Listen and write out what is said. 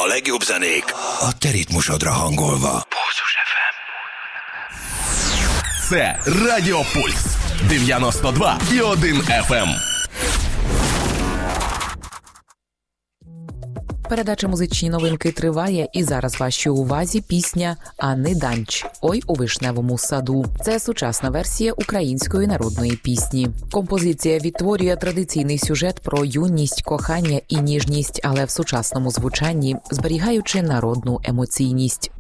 A legjobb zenék a te ritmusodra hangolva. Pulzus FM. Це Радіо Пульс 92,1 FM. Передача «Музичні новинки» триває, і зараз вашій увазі пісня Анни Данч «Ой у вишневому саду». Це сучасна версія української народної пісні. Композиція відтворює традиційний сюжет про юність, кохання і ніжність, але в сучасному звучанні, зберігаючи народну емоційність.